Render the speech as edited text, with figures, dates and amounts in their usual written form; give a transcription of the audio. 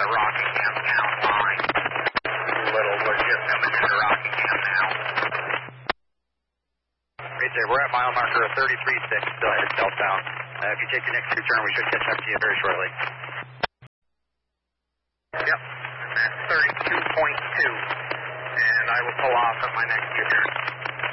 the Rockingham town line. We're just coming into Rockingham now. Great there. We're at mile marker 33.6, still headed southbound. If you take the next U-turn, we should catch up to you very shortly. Yep, that's 32.2, and I will pull off at my next U-turn.